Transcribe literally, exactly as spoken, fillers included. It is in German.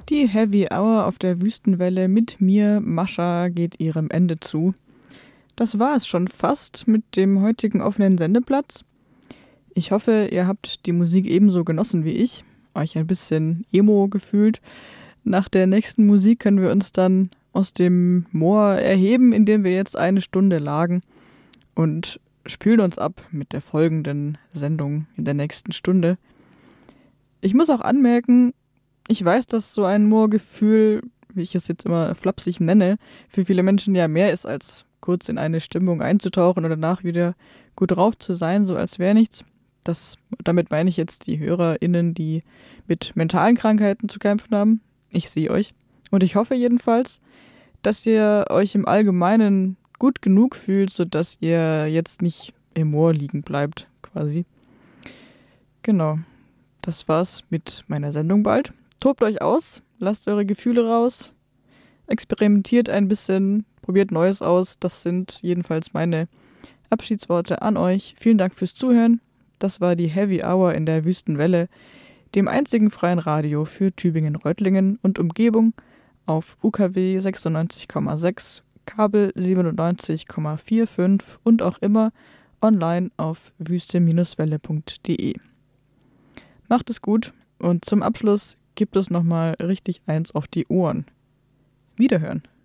Die Heavy Hour auf der Wüstenwelle mit mir, Mascha, geht ihrem Ende zu. Das war es schon fast mit dem heutigen offenen Sendeplatz. Ich hoffe, ihr habt die Musik ebenso genossen wie ich, euch ein bisschen emo gefühlt. Nach der nächsten Musik können wir uns dann aus dem Moor erheben, in dem wir jetzt eine Stunde lagen, und spülen uns ab mit der folgenden Sendung in der nächsten Stunde. Ich muss auch anmerken, ich weiß, dass so ein Moorgefühl, wie ich es jetzt immer flapsig nenne, für viele Menschen ja mehr ist, als kurz in eine Stimmung einzutauchen und danach wieder gut drauf zu sein, so als wäre nichts. Das, damit meine ich jetzt die HörerInnen, die mit mentalen Krankheiten zu kämpfen haben. Ich sehe euch. Und ich hoffe jedenfalls, dass ihr euch im Allgemeinen gut genug fühlt, sodass ihr jetzt nicht im Moor liegen bleibt, quasi. Genau. Das war's mit meiner Sendung bald. Tobt euch aus, lasst eure Gefühle raus, experimentiert ein bisschen, probiert Neues aus. Das sind jedenfalls meine Abschiedsworte an euch. Vielen Dank fürs Zuhören. Das war die Heavy Hour in der Wüstenwelle, dem einzigen freien Radio für Tübingen, Reutlingen und Umgebung auf U K W sechsundneunzig Komma sechs, Kabel siebenundneunzig Komma fünfundvierzig und auch immer online auf wüste Bindestrich welle Punkt de. Macht es gut und zum Abschluss gibt es nochmal richtig eins auf die Ohren. Wiederhören.